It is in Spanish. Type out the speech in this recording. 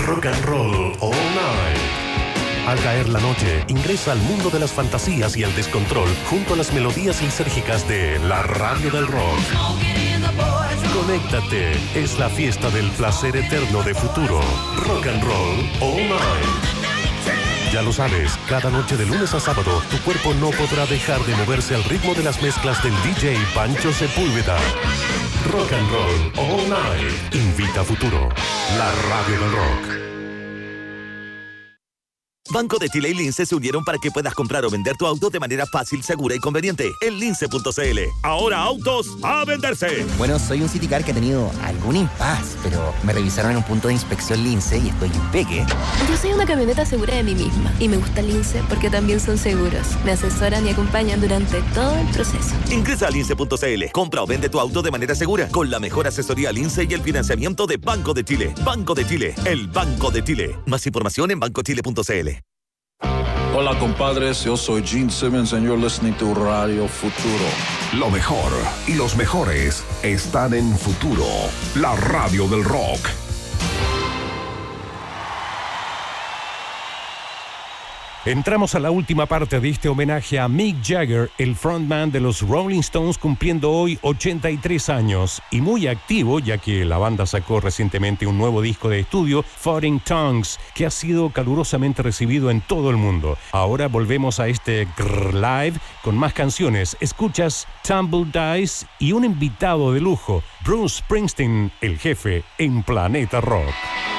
Rock and Roll All Night. Al caer la noche, ingresa al mundo de las fantasías y el descontrol junto a las melodías lisérgicas de la radio del rock. Conéctate, es la fiesta del placer eterno de futuro. Rock and Roll All Night. Ya lo sabes, cada noche de lunes a sábado, tu cuerpo no podrá dejar de moverse al ritmo de las mezclas del DJ Pancho Sepúlveda. Rock and Roll All Night. Invita a Futuro, la radio del rock. Banco de Chile y Lince se unieron para que puedas comprar o vender tu auto de manera fácil, segura y conveniente en lince.cl. Ahora autos a venderse. Bueno, soy un Citicar que ha tenido algún impasse, pero me revisaron en un punto de inspección Lince y estoy impeque. Yo soy una camioneta segura de mí misma y me gusta Lince porque también son seguros. Me asesoran y acompañan durante todo el proceso. Ingresa a lince.cl. Compra o vende tu auto de manera segura con la mejor asesoría Lince y el financiamiento de Banco de Chile. Banco de Chile, el Banco de Chile. Más información en bancochile.cl. Hola, compadres. Yo soy Gene Simmons and you're listening to Radio Futuro. Lo mejor y los mejores están en Futuro, la radio del rock. Entramos a la última parte de este homenaje a Mick Jagger, el frontman de los Rolling Stones, cumpliendo hoy 83 años y muy activo, ya que la banda sacó recientemente un nuevo disco de estudio, Foreign Tongues, que ha sido calurosamente recibido en todo el mundo. Ahora volvemos a este live con más canciones. Escuchas Tumble Dice y un invitado de lujo, Bruce Springsteen, el jefe, en Planeta Rock.